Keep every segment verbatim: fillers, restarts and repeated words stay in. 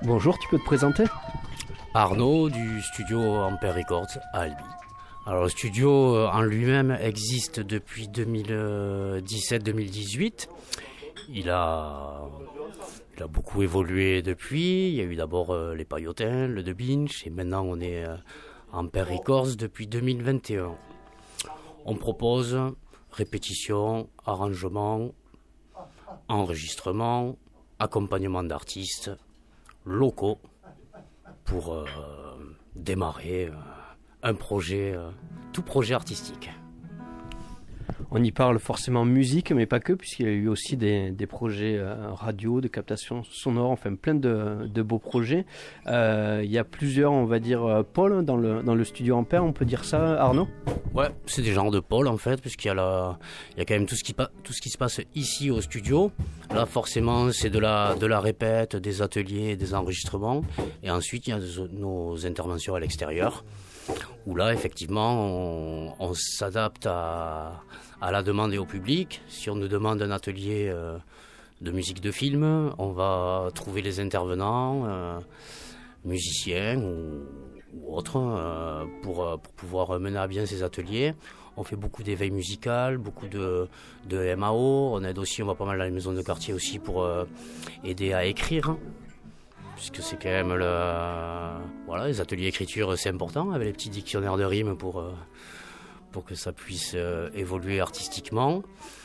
Bonjour, tu peux te présenter? Arnaud du studio Ampère Records à Albi. Alors le studio en lui-même existe depuis deux mille dix-sept deux mille dix-huit. Il a, il a beaucoup évolué depuis. Il y a eu d'abord euh, les Payotins, le De Binch, et maintenant on est euh, Ampère Records depuis deux mille vingt et un. On propose répétition, arrangement, enregistrement, accompagnement d'artistes locaux pour euh, démarrer euh, un projet, euh, tout projet artistique. On y parle forcément musique, mais pas que, puisqu'il y a eu aussi des, des projets euh, radio, de captation sonore, enfin plein de, de beaux projets. Euh, il y a plusieurs, on va dire, euh, pôles dans le, dans le studio Ampère, on peut dire ça, Arnaud? Ouais, c'est des genres de pôles en fait, puisqu'il y a, la, il y a quand même tout ce, qui, tout ce qui se passe ici au studio. Là, forcément, c'est de la, de la répète, des ateliers, des enregistrements. Et ensuite, il y a nos interventions à l'extérieur, où là, effectivement, on, on s'adapte à, à la demande et au public. Si on nous demande un atelier euh, de musique de film, on va trouver les intervenants, euh, musiciens ou, ou autres, euh, pour, pour pouvoir mener à bien ces ateliers. On fait beaucoup d'éveil musical, beaucoup de, de M A O. On aide aussi, on va pas mal dans les maisons de quartier aussi pour euh, aider à écrire. Puisque c'est quand même le, voilà, les ateliers d'écriture, c'est important, avec les petits dictionnaires de rimes pour, euh, pour que ça puisse euh, évoluer artistiquement.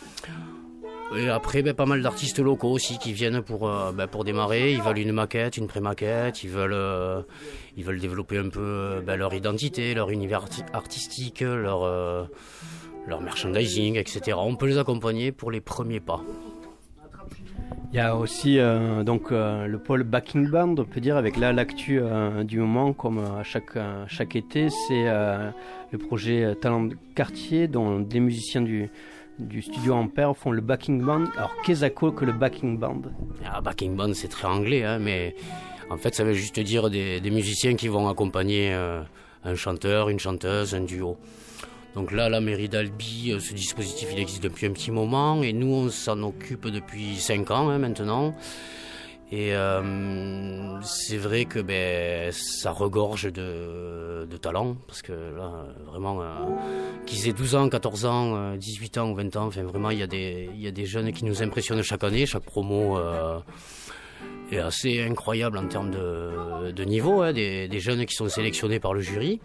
Et après, ben, pas mal d'artistes locaux aussi qui viennent pour, euh, ben, pour démarrer. Ils veulent une maquette, une pré-maquette, ils veulent, euh, ils veulent développer un peu ben, leur identité, leur univers artistique, leur, euh, leur merchandising, et cetera. On peut les accompagner pour les premiers pas. Il y a aussi euh, donc euh, le pôle backing band, on peut dire, avec là l'actu euh, du moment, comme à chaque euh, chaque été, c'est euh, le projet Talent de quartier, dont des musiciens du du studio Ampère font le backing band. Alors qu'est-ce que le backing band? Ah, backing band, c'est très anglais, hein, mais en fait, ça veut juste dire des, des musiciens qui vont accompagner euh, un chanteur, une chanteuse, un duo. Donc là, la mairie d'Albi, ce dispositif, il existe depuis un petit moment, et nous, on s'en occupe depuis cinq ans hein, maintenant. Et euh, c'est vrai que ben, ça regorge de, de talent, parce que là, vraiment, euh, qu'ils aient douze ans, quatorze ans, dix-huit ans ou vingt ans, enfin vraiment, il y a des, il y a des jeunes qui nous impressionnent chaque année, chaque promo euh, est assez incroyable en termes de, de niveau, hein, des, des jeunes qui sont sélectionnés par le jury.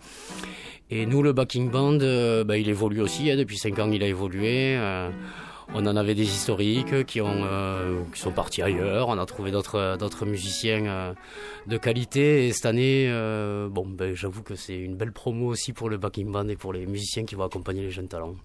Et nous, le backing band, euh, bah, il évolue aussi. Hein, depuis cinq ans, il a évolué. Euh, on en avait des historiques qui, ont, euh, qui sont partis ailleurs. On a trouvé d'autres, d'autres musiciens euh, de qualité. Et cette année, euh, bon, ben, j'avoue que c'est une belle promo aussi pour le backing band et pour les musiciens qui vont accompagner les jeunes talents.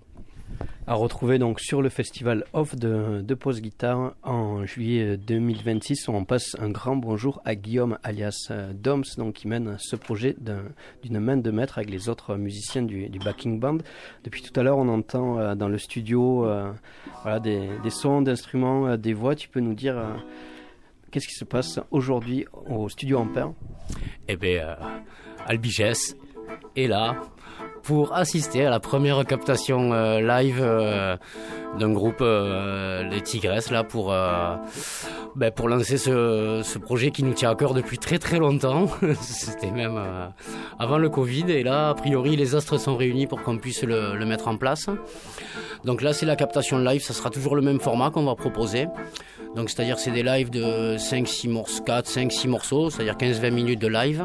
À retrouver donc sur le festival Off de, de Pause Guitare en juillet deux mille vingt-six, où on passe un grand bonjour à Guillaume alias euh, Doms, donc qui mène ce projet d'un, d'une main de maître avec les autres musiciens du, du backing band. Depuis tout à l'heure, on entend euh, dans le studio euh, voilà, des, des sons, d'instruments, euh, des voix. Tu peux nous dire euh, qu'est-ce qui se passe aujourd'hui au studio Ampère? Eh bien, euh, Albiges est là pour assister à la première captation euh, live euh, d'un groupe, euh, les Tigresses, là, pour, euh, ben, pour lancer ce, ce projet qui nous tient à cœur depuis très très longtemps. C'était même euh, avant le Covid, et là, a priori, les astres sont réunis pour qu'on puisse le, le mettre en place. Donc là, c'est la captation live, ça sera toujours le même format qu'on va proposer. Donc, c'est-à-dire c'est des lives de cinq six morceaux, quatre, cinq, six morceaux, c'est-à-dire quinze vingt minutes de live,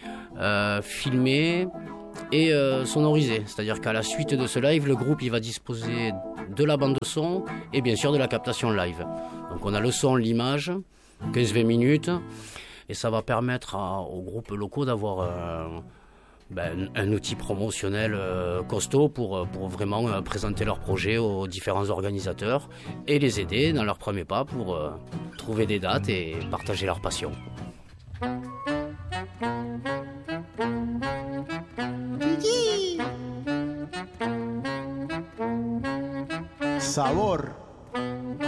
euh, filmés et euh, sonorisé, c'est-à-dire qu'à la suite de ce live, le groupe il va disposer de la bande son et bien sûr de la captation live. Donc on a le son, l'image, quinze vingt minutes, et ça va permettre à, aux groupes locaux d'avoir euh, ben, un outil promotionnel euh, costaud pour, pour vraiment euh, présenter leur projet aux différents organisateurs et les aider dans leurs premiers pas pour euh, trouver des dates et partager leur passion. Sabor.